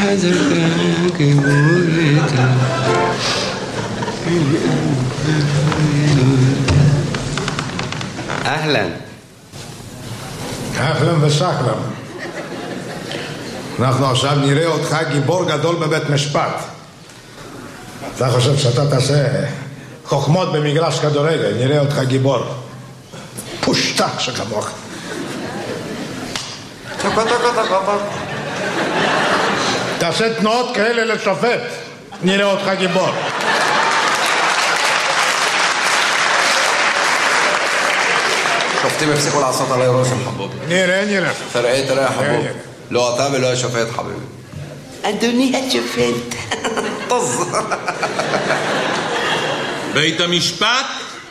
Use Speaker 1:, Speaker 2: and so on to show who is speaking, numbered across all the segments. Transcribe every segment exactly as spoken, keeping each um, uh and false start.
Speaker 1: حذرك كبويك أهلا
Speaker 2: אהלן וסהלן. אנחנו עכשיו נראה אותך גיבור גדול בבית משפט. אתה חושב שאתה תעשה חוכמות במגרש כדורגל, נראה אותך גיבור. פושטק שכמוך. תעשה תנועות כאלה לשופט, נראה אותך גיבור.
Speaker 3: שופטים הפסיקו לעשות עליי רושם חבוב.
Speaker 2: נראה, נראה.
Speaker 3: תראה, תראה חבוב. לא אתה ולא השופט חביבי.
Speaker 1: אדוני השופט.
Speaker 3: טוז.
Speaker 4: בית המשפט?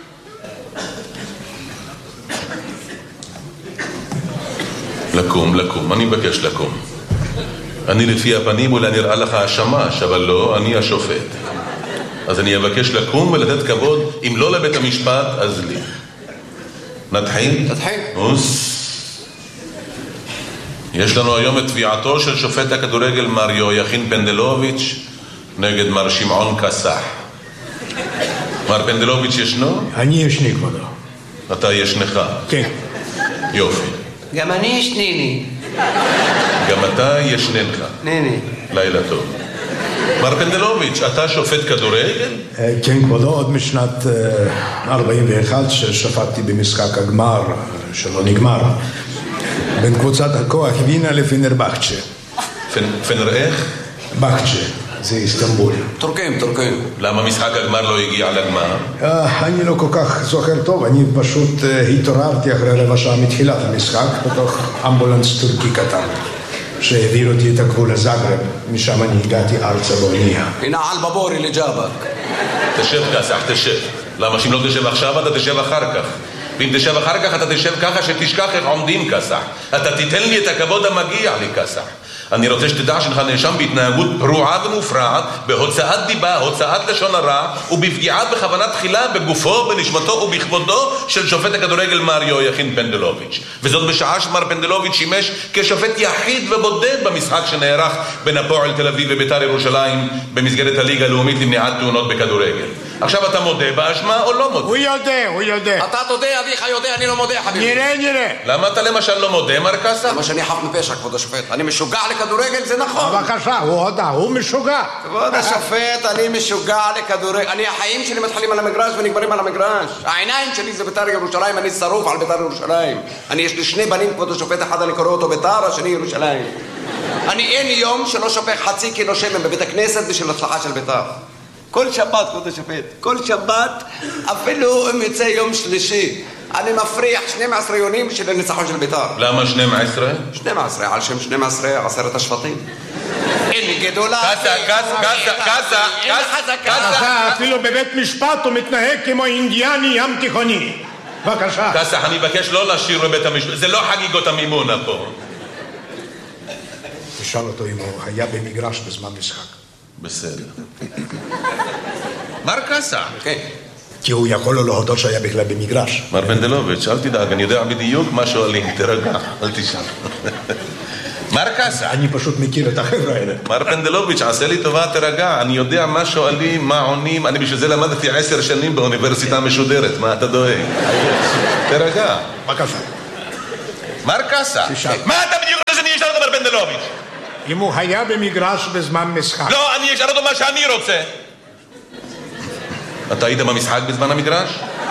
Speaker 4: לקום, לקום, אני מבקש לקום. אני לפי הפנים אולי נראה לך השמש, אבל לא, אני השופט. אז אני אבקש לקום ולתת כבוד, אם לא לבית המשפט, אז לי. נתחיל?
Speaker 3: תתחיל.
Speaker 4: אוס. יש לנו היום את תביעתו של שופט הכדורגל מר יהויכין פנדלוביץ' נגד מר שמעון קסח. מר פנדלוביץ' ישנו?
Speaker 2: אני ישני כבודו.
Speaker 4: אתה ישנך?
Speaker 2: כן.
Speaker 4: יופי.
Speaker 1: גם אני ישניני.
Speaker 4: גם אתה ישננך.
Speaker 1: ניני.
Speaker 4: לילה טוב. מר פנדלוביץ', אתה שופט כדורגל?
Speaker 2: כן כבודו, עוד משנת ארבעים ואחת ששפטתי במשחק הגמר שלא נגמר בין קבוצת הכוח וינה לפנרבחצ'ה.
Speaker 4: פנר איך?
Speaker 2: בחצ'ה, זה איסטנבול.
Speaker 3: טורקים, טורקים.
Speaker 4: למה משחק הגמר לא הגיע לגמר?
Speaker 2: אני לא כל כך זוכר טוב, אני פשוט התעוררתי אחרי רבע שעה מתחילת המשחק בתוך אמבולנס טורקי קטן שהעביר אותי את הגבול לזאגרב, משם אני הגעתי ארצה באונייה.
Speaker 3: הנה על בבורי לג'אבק.
Speaker 4: תשב קסח, תשב. למה שאם לא תשב עכשיו אתה תשב אחר כך? ואם תשב אחר כך אתה תשב ככה שתשכח איך עומדים קסח. אתה תיתן לי את הכבוד המגיע לי קסח. אני רוצה שתדע שנך נאשם בהתנהגות פרועה ומופרעת, בהוצאת דיבה, הוצאת לשון הרע, ובפגיעה בכוונה תחילה בגופו, בנשמתו ובכבודו של שופט הכדורגל מר יהויכין פנדלוביץ'. וזאת בשעה שמר פנדלוביץ' שימש כשופט יחיד ובודד במשחק שנערך בין הפועל תל אביב ובית"ר ירושלים במסגרת הליגה הלאומית למניעת תאונות בכדורגל. עכשיו אתה מודה באשמה או לא מודה?
Speaker 2: הוא יודע, הוא יודע.
Speaker 3: אתה תודה, אביך יודע, אני לא מודה חביבי.
Speaker 2: נראה, נראה.
Speaker 4: למה אתה למשל לא מודה, מר קסח?
Speaker 3: למה שאני חף מפשע, כבוד השופט. אני משוגע לכדורגל, זה נכון.
Speaker 2: בבקשה, הוא הודה, הוא משוגע.
Speaker 3: כבוד השופט, אני משוגע לכדורגל. אני, החיים שלי מתחילים על המגרש ונגמרים על המגרש. העיניים שלי זה בית"ר ירושלים, אני שרוף על בית"ר ירושלים. אני, יש לי שני בנים, כבוד השופט, אחד אני קורא אותו בית"ר, השני ירושלים. אני אין יום שלא שופך חצי קילו שמן בבית הכנסת בשביל הצלחה של בית"ר. כל שבת, כבוד השופט, כל שבת, אפילו אם יצא יום שלישי, אני מפריח שנים עשרה יונים של הניצחון של בית"ר.
Speaker 4: למה שנים עשרה?
Speaker 3: שנים עשרה, על שם שנים עשרה, עשרת השבטים. אין גדולה.
Speaker 4: קסה, קסה, קסה, קסה,
Speaker 2: קסה, אפילו בבית משפט הוא מתנהג כמו אינדיאני ים תיכוני. בבקשה.
Speaker 4: קסה, אני מבקש לא לשיר בבית המשפט, זה לא חגיגות המימונה פה.
Speaker 2: תשאל אותו אם הוא היה במגרש בזמן משחק.
Speaker 4: בסדר. מר קסה.
Speaker 3: כן.
Speaker 2: כי הוא יכול לו להודות שהיה בכלל במגרש.
Speaker 4: מר פנדלוביץ', אל תדאג, אני יודע בדיוק מה שואלים, תרגע, אל תשאל. מר קסה.
Speaker 2: אני פשוט מכיר את החבר'ה האלה.
Speaker 4: מר פנדלוביץ', עשה לי טובה, תרגע, אני יודע מה שואלים, מה עונים, אני בשביל זה למדתי עשר שנים באוניברסיטה משודרת, מה אתה דואג? תרגע.
Speaker 2: בבקשה.
Speaker 4: מר קסה. מה אתה בדיוק רוצה שאני אשאל אותו, מר פנדלוביץ'?
Speaker 2: אם הוא היה במגרש בזמן משחק.
Speaker 4: לא, אני אשאל אותו מה שאני רוצה. אתה היית במשחק בזמן המגרש?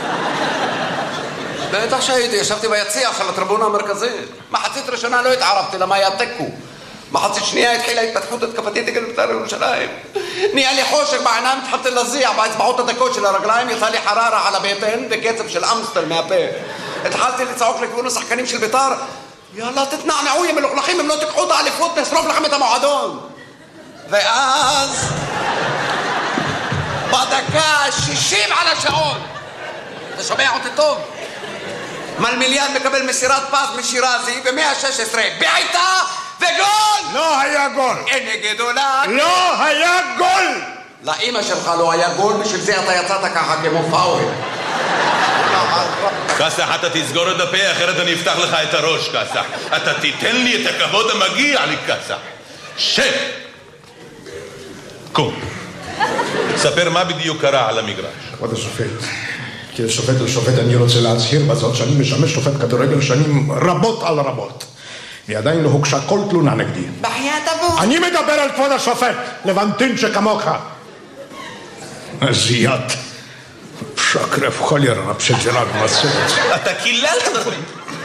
Speaker 3: בטח שהייתי, ישבתי ביציע של הטריבונה המרכזית. מחצית ראשונה לא התערבתי, למה היה תיקו. מחצית שנייה התחילה התפתחות התקפתית נגד בית"ר ירושלים. נהיה לי חושך בעיניים, התחלתי להזיע באצבעות הדקות של הרגליים, יצא לי חררה על הבטן וקצב של אמסטל מהפה. התחלתי לצעוק לכיוון השחקנים של בית"ר, יאללה תתנענעו, יא מלוכלכים, אם לא תיקחו את האליפות נשרוף לכם את המועדון. ואז בדקה שישים על השעון, אתה שומע אותי טוב? מלמיליאן מקבל מסירת פס משירזי ב-מאה ושש עשרה, בעיטה וגול!
Speaker 2: לא היה גול!
Speaker 3: אין גדולה!
Speaker 2: לא היה גול!
Speaker 3: לאמא שלך לא היה גול, בשביל זה אתה יצאת ככה כמו פאול.
Speaker 4: קסח, אתה תסגור את הפה, אחרת אני אפתח לך את הראש, קסח. אתה תיתן לי את הכבוד המגיע לי, קסח. שב! קום. ספר מה בדיוק קרה על המגרש.
Speaker 2: כבוד השופט, כשופט לשופט אני רוצה להצהיר בזאת שאני משמש שופט כדורגל שנים רבות על רבות. ועדיין לא הוגשה כל תלונה נגדי.
Speaker 1: בחיית אבו.
Speaker 2: אני מדבר על כבוד השופט, לבנטין שכמוך. זיית. שקרף חולר, פשטרק מסורת.
Speaker 4: אתה קיללת אותי.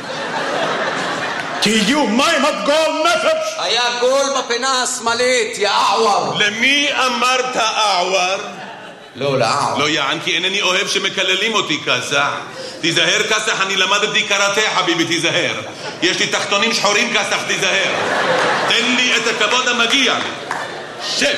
Speaker 2: כי הגיעו מים עד גול נפש.
Speaker 3: היה גול בפינה השמאלית, יא אעוור.
Speaker 4: למי אמרת אעוור?
Speaker 3: לא, לאעוור.
Speaker 4: לא יען, כי אינני אוהב שמקללים אותי כסח. תיזהר כסח, אני למדתי קראטה חביבי, תיזהר. יש לי תחתונים שחורים כסח, תיזהר. תן לי את הכבוד המגיע לי. שב.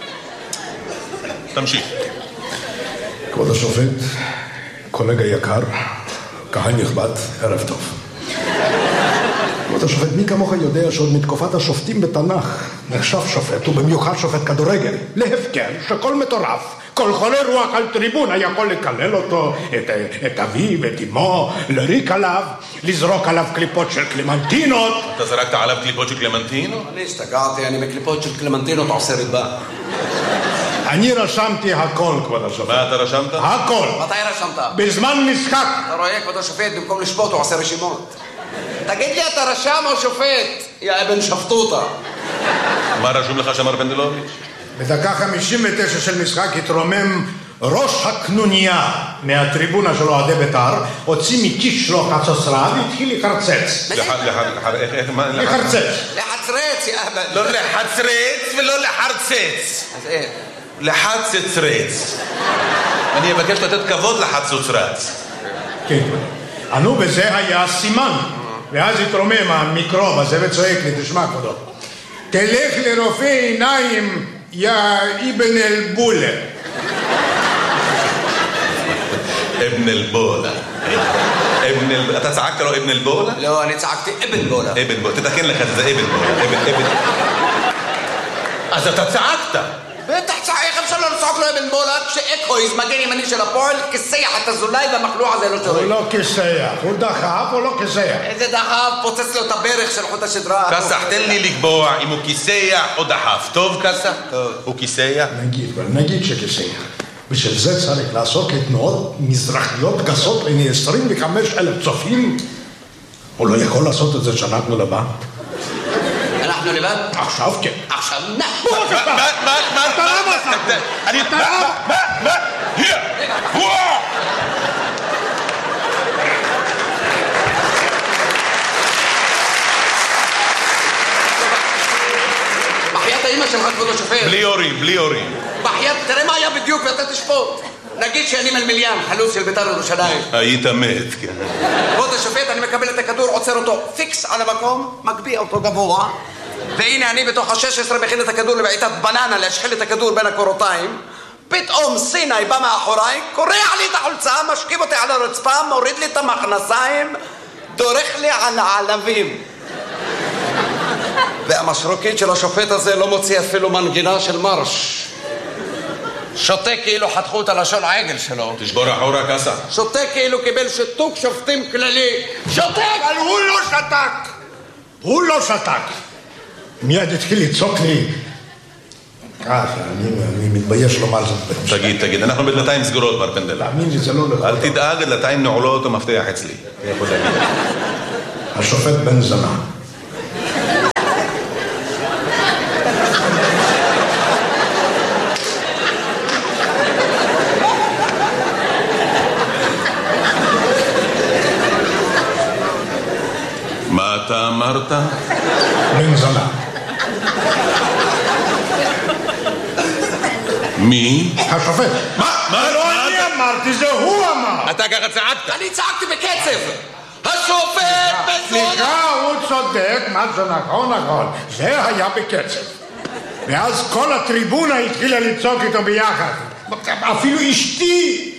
Speaker 4: תמשיך.
Speaker 2: כבוד השופט, קולגה יקר, קהל נכבד, ערב טוב. כבוד השופט, מי כמוך יודע שעוד מתקופת השופטים בתנ"ך נחשב שופט, ובמיוחד שופט כדורגל, להפקר שכל מטורף, כל חולה רוח על טריבונה יכול לקלל אותו, את, את אביו, את אמו, לריק עליו, לזרוק עליו קליפות של קלמנטינות.
Speaker 4: אתה זרקת עליו קליפות של קלמנטינות?
Speaker 3: אני השתגעתי, אני מקליפות של קלמנטינות עושה ריבה.
Speaker 2: אני רשמתי הכל, כבוד השופט.
Speaker 4: מה אתה רשמת?
Speaker 2: הכל.
Speaker 3: מתי רשמת?
Speaker 2: בזמן משחק.
Speaker 3: אתה רואה, כבוד השופט, במקום לשפוט הוא עושה רשימות. תגיד לי, אתה רשם או שופט? יא אבן שפטוטה.
Speaker 4: מה רשום לך שמר פנדלוביץ'?
Speaker 2: בדקה חמישים ותשע של משחק התרומם ראש הקנוניה מהטריבונה של אוהדי בית"ר, הוציא מכיס שלו חצוצרה והתחיל לחרצץ. לחרצץ.
Speaker 3: לחצרץ, יא אבן.
Speaker 4: לא לחצרץ ולא לחרצץ.
Speaker 3: אז איך?
Speaker 4: לחצצרץ. אני אבקש לתת כבוד לחצוצרץ.
Speaker 2: כן. ענו בזה היה סימן. ואז התרומם המיקרוב הזה וצועק לי, תשמע כבודו, תלך לרופא עיניים, יא אבן אל-בולה.
Speaker 4: אבן אל-בולה. אתה צעקת לו אבן אל-בולה?
Speaker 3: לא, אני צעקתי אבן בולה.
Speaker 4: אבן בולה, תתקן לך את זה, אבן בולה. אבן, אבן. אז אתה צעקת.
Speaker 3: בטח צעק, איך אפשר לא לצעוק לו אבן בולה כשאקויז מגן ימני של הפועל כסייח את הזולאי והמחלוע הזה לא שורק.
Speaker 2: הוא לא כסייח, הוא דחף או לא כסייח?
Speaker 3: איזה דחף, פוצץ לו את הברך של חוט השדרה.
Speaker 4: כסח, תן לי לקבוע אם הוא כיסייח או דחף. טוב כסח? טוב. הוא כיסייח?
Speaker 2: נגיד, אבל נגיד שכסייח. בשביל זה צריך לעשות לתנועות מזרחיות גסות לעיני עשרים וחמישה אלף צופים. הוא לא יכול לעשות את זה שאנחנו לבד.
Speaker 3: אנחנו לבד?
Speaker 2: עכשיו כן.
Speaker 3: עכשיו נח.
Speaker 4: מה? מה? מה? מה?
Speaker 2: אתה רב אתה.
Speaker 4: אני...
Speaker 2: אתה רב.
Speaker 4: מה? מה? hier! וואו!
Speaker 3: בחיית האמא שלך כבוד השופט.
Speaker 4: בלי הורים, בלי הורים.
Speaker 3: בחיית, תראה מה היה בדיוק ואתה תשפוט. נגיד שאני מלמיליאן, חלוץ של בית"ר ירושלים.
Speaker 4: היית מת, כן.
Speaker 3: כבוד השופט, אני מקבל את הכדור, עוצר אותו פיקס על המקום, מגביה אותו גבוה, והנה אני בתוך ה-שש עשרה מכין את הכדור לבעיטת בננה, להשחיל את הכדור בין הקורותיים. פתאום סיני בא מאחוריי, קורע לי את החולצה, משכיב אותי על הרצפה, מוריד לי את המכנסיים, דורך לי על העלבים. והמשרוקית של השופט הזה לא מוציא אפילו מנגינה של מרש. שותה כאילו חתכו את הלשון העגל שלו.
Speaker 4: תשבור אחורה כסח.
Speaker 3: שותה כאילו קיבל שיתוק שופטים כללי. שותק!
Speaker 2: אבל הוא לא שתק. הוא לא שתק. מיד התחיל לצעוק לי. אה, אני מתבייש לומר זאת.
Speaker 4: תגיד, תגיד, אנחנו בדלתיים סגורות בר פנדל.
Speaker 2: תאמין לי, זה לא נכון.
Speaker 4: אל תדאג, דלתיים נעולות ומפתח אצלי.
Speaker 2: השופט בן זנה.
Speaker 4: מה אתה אמרת?
Speaker 2: בן זנה.
Speaker 4: מי?
Speaker 2: השופט.
Speaker 4: מה? מה?
Speaker 2: לא אני אמרתי, זה הוא אמר.
Speaker 4: אתה ככה צעקת.
Speaker 3: אני צעקתי בקצב. השופט בן זונה!
Speaker 2: סליחה, הוא צודק, מה זה נכון, נכון. זה היה בקצב. ואז כל הטריבונה התחילה לצעוק איתו ביחד. אפילו אשתי.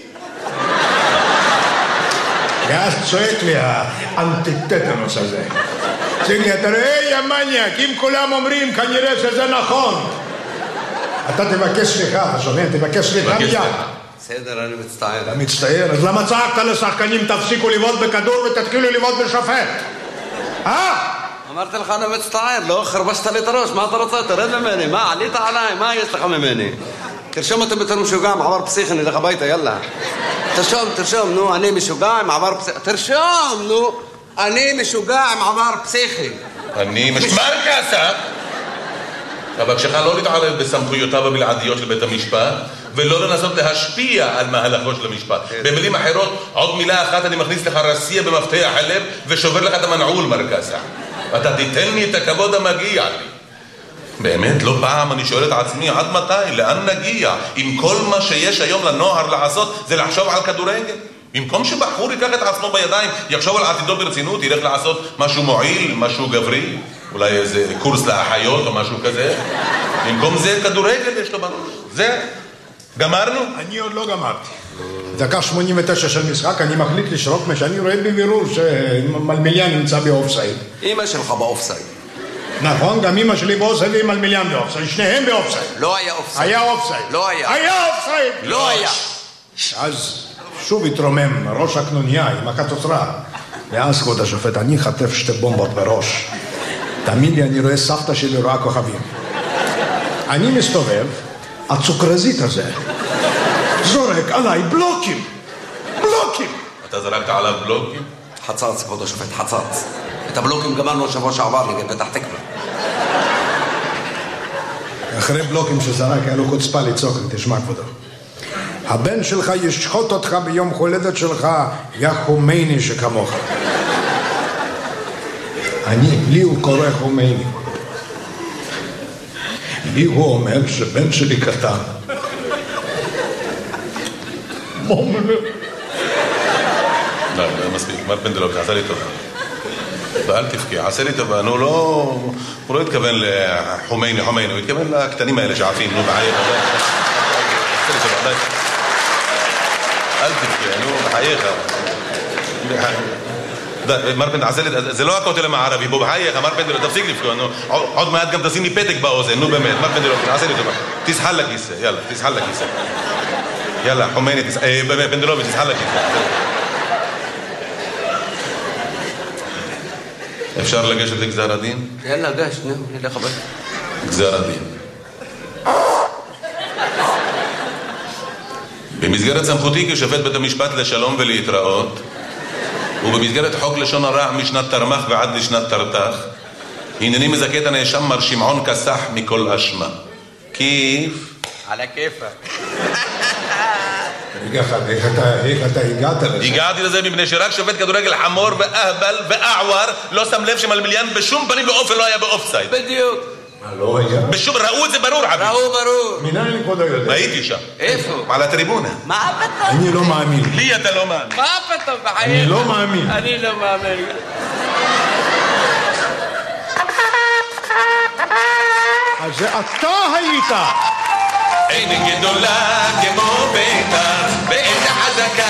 Speaker 2: ואז צועק לי האנטיטטנוס הזה. צועק לי, אתה רואה, יא מניאק, אם כולם אומרים, כנראה שזה נכון. אתה תבקש סליחה, אתה שומע? תבקש סליחה מיד.
Speaker 3: בסדר, אני מצטער.
Speaker 2: אתה מצטער? אז למה צעקת לשחקנים, תפסיקו לבעוט בכדור ותתחילו לבעוט בשופט? אה?
Speaker 3: אמרתי לך אני מצטער, לא חרבשת לי את הראש, מה אתה רוצה? תרד ממני, מה עלית עליי, מה יש לך ממני? תרשום אותי בתור משוגע עם עבר פסיכי, נלך הביתה, יאללה. תרשום, תרשום, נו, אני משוגע עם עבר פסיכי. תרשום, נו, אני משוגע עם עבר פסיכי.
Speaker 4: אני משמר כסח. אבקשך לא להתערב בסמכויותיו הבלעדיות של בית המשפט ולא לנסות להשפיע על מהלכו של המשפט. במילים אחרות, עוד מילה אחת אני מכניס לך רסייה במפתח הלב ושובר לך את המנעול, מר כסח. אתה תיתן לי את הכבוד המגיע לי. באמת, לא פעם אני שואל את עצמי, עד מתי? לאן נגיע? אם כל מה שיש היום לנוער לעשות זה לחשוב על כדורגל? במקום שבחור ייקח את עצמו בידיים, יחשוב על עתידו ברצינות, ילך לעשות משהו מועיל, משהו גברי, אולי איזה קורס לאחיות או משהו כזה. במקום זה כדורגל יש לו בראש. זה, גמרנו?
Speaker 2: אני עוד לא גמרתי. דקה שמונים ותשע של משחק, אני מחליט לשרוק מה שאני רואה בבירור שמלמיליאן נמצא באופסייד.
Speaker 3: אמא שלך באופסייד.
Speaker 2: נכון, גם אמא שלי באופסייד ועם מלמיליאן באופסייד, שניהם באופסייד.
Speaker 3: לא היה אופסייד.
Speaker 2: היה אופסייד.
Speaker 3: לא היה.
Speaker 2: היה אופסייד.
Speaker 3: לא היה.
Speaker 2: אז שוב התרומם ראש הקנוניה עם הקטוטרה. ואז כבוד השופט, אני חטף שתי בומבות בראש. תאמין לי, אני רואה סבתא שלי רואה כוכבים. אני מסתובב, הצוקרזית הזה זורק עליי בלוקים. בלוקים.
Speaker 4: אתה זרקת עליו בלוקים?
Speaker 3: חצץ, כבוד השופט, חצץ. את הבלוקים גמרנו שבוע שעבר נגד פתח תקווה.
Speaker 2: אחרי בלוקים שזרק, היה לו חוצפה לצעוק, תשמע כבודו. הבן שלך ישחוט אותך ביום הולדת שלך, יא חומייני שכמוך. אני, לי הוא קורא חומייני. לי הוא אומר שבן שלי קטן. מומלו.
Speaker 4: לא, מספיק, מר פנדלוב, עשה לי טובה. ואל תבכי, עשה לי טובה, נו לא... הוא לא התכוון לחומייני, חומייני, הוא התכוון לקטנים האלה שעפים, נו בעייך. עשה לי טובה, די. אל תבכי, נו בחייך. מר פנדלוב, עשה לי... זה לא הכותל המערבי, בוא בחייך, מר פנדלוב, תפסיק לבכי, נו. עוד מעט גם תשים לי פתק באוזן, נו באמת, מר פנדלוב, עשה לי טובה. תסחל לכיסא, יאללה, תסחל לכיסא. יאללה, חומייני, פנדלוב, תסחל לכיסא. אפשר לגשת לגזר הדין?
Speaker 3: יאללה, גש, נו, נלך הביתה.
Speaker 4: גזר הדין. במסגרת סמכותי כשופט בית המשפט לשלום ולהתראות, ובמסגרת חוק לשון הרע משנת תרמ"ח ועד לשנת תרת"ח, הנני מזכה את הנאשם מר שמעון כסח מכל אשמה. כיף?
Speaker 3: על הכיפק.
Speaker 2: איך אתה הגעת לזה?
Speaker 4: הגעתי לזה מפני שרק שופט כדורגל חמור ואהבל ואעואר לא שם לב שמלמיליאן בשום פנים ואופן לא היה באופסייד.
Speaker 3: בדיוק.
Speaker 2: מה, לא היה?
Speaker 4: בשום, ראו את זה ברור, חביב.
Speaker 3: ראו ברור.
Speaker 2: מנין כבודו יודע?
Speaker 4: הייתי שם.
Speaker 3: איפה?
Speaker 4: על הטריבונה.
Speaker 3: מה פתאום?
Speaker 2: אני לא מאמין.
Speaker 4: לי אתה לא מאמין.
Speaker 3: מה פתאום?
Speaker 2: אני לא מאמין.
Speaker 3: אני לא מאמין.
Speaker 2: אז זה אתה היית.
Speaker 4: אין גדולה כמו בית"ר ואין חזקה